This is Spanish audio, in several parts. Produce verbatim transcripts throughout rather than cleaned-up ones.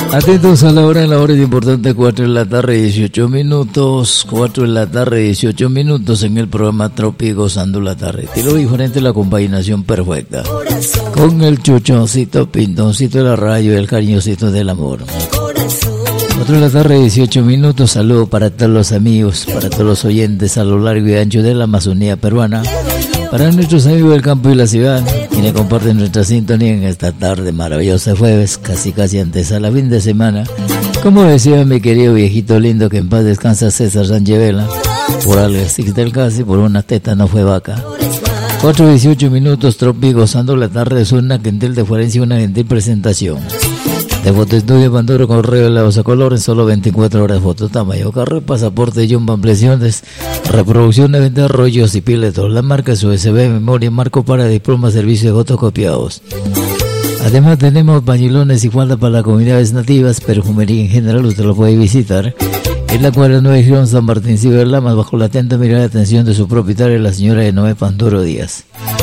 Atentos a la hora, en la hora es importante, cuatro de la tarde, dieciocho minutos, cuatro de la tarde, dieciocho minutos en el programa Tropi Gozando la Tarde. Estilo diferente, la combinación perfecta. Con el chuchoncito, pintoncito de la radio y el cariñosito del amor. cuatro de la tarde, dieciocho minutos, saludo para todos los amigos, para todos los oyentes a lo largo y ancho de la Amazonía peruana. Para nuestros amigos del campo y la ciudad, quienes comparten nuestra sintonía en esta tarde maravillosa jueves, casi casi antes a la fin de semana. Como decía mi querido viejito lindo, que en paz descansa César Sanchevela, por algo existe el casi, por una teta no fue vaca. cuatro dieciocho minutos, Tropi Gozando la Tarde, es una gentil deferencia y una gentil presentación. De Foto Estudio Panduro, correo de la Osa Color, en solo veinticuatro horas, foto tamaño carro, pasaporte, John Ampliaciones, reproducción de venta, rollos y piletos, la marca U S B, memoria, marco para diplomas, servicio de fotocopiados. Además tenemos pañilones y falda para las comunidades nativas, perfumería en general, usted lo puede visitar en la cuadra nueve Girón San Martín Ciber Lamas, bajo la atenta mirada de atención de su propietaria, la señora de Noé Panduro Díaz.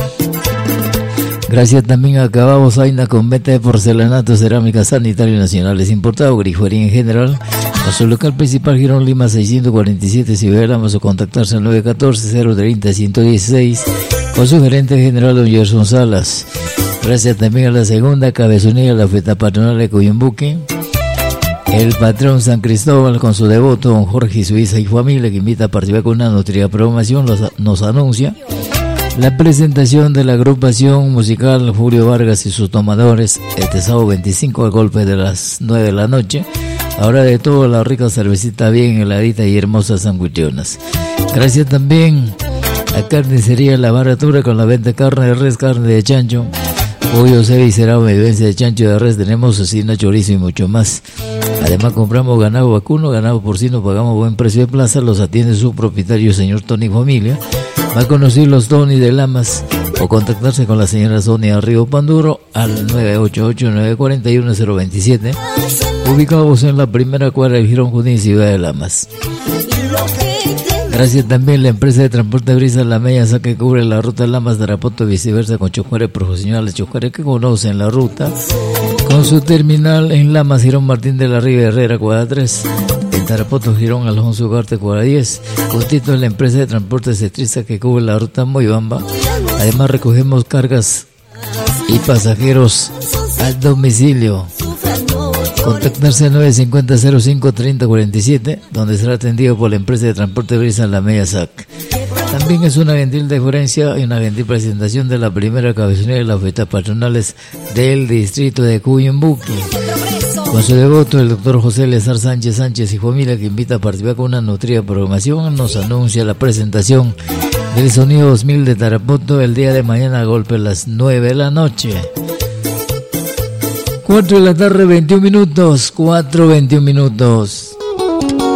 Gracias también a Acabamos Aina con venta de porcelanato, cerámica sanitario nacionales importado, grifería en general. A su local principal, Girón Lima seiscientos cuarenta y siete, si veamos o contactarse al nueve uno cuatro, cero tres cero, uno uno uno seis con su gerente general, don Gerson Salas. Gracias también a la segunda cabezonía, la fiesta patronal de Cuyumbuque. El patrón San Cristóbal con su devoto, don Jorge Suiza y familia, que invita a participar con una nutrida programación, los, nos anuncia la presentación de la agrupación musical Julio Vargas y sus tomadores este sábado veinticinco al golpe de las nueve de la noche. Ahora de todo, la rica cervecita bien heladita y hermosas sanguichonas. Gracias también a Carnicería La Baratura con la venta de carne de res, carne de chancho, pollo, cebo y cerado, vivencia de chancho de res, tenemos cecina, chorizo y mucho más. Además compramos ganado vacuno, ganado porcino, pagamos buen precio de plaza, los atiende su propietario, señor Tony Familia. Va a conocer los Tony de Lamas o contactarse con la señora Sonia Río Panduro al nueve ocho ocho, nueve cuatro uno, cero dos siete, ubicados en la primera cuadra del Girón Junín, Ciudad de Lamas. Gracias también a la empresa de transporte Brisa La Mellaza, que cubre la ruta Lamas Tarapoto y viceversa, con choferes profesionales, choferes que conocen la ruta, con su terminal en Lamas, Girón Martín de la Riva Herrera, cuadra tres. En Tarapoto, Girón Alfonso Ugarte, cuadra diez. Justito en la empresa de transporte Cetriza, que cubre la ruta Moibamba. Además recogemos cargas y pasajeros al domicilio. Contactarse al nueve cinco cero, cero cinco, tres cero cuatro siete, donde será atendido por la empresa de transporte Brisa La Media S A C. También es una gentil deferencia y una gentil presentación de la primera cabezonía de las fiestas patronales del distrito de Cuyumbuque. Con su devoto, el doctor José Lezar Sánchez Sánchez y familia, que invita a participar con una nutrida programación, nos anuncia la presentación del Sonido dos mil de Tarapoto el día de mañana a golpe a las nueve de la noche. cuatro de la tarde, veintiún minutos, cuatro veintiún minutos.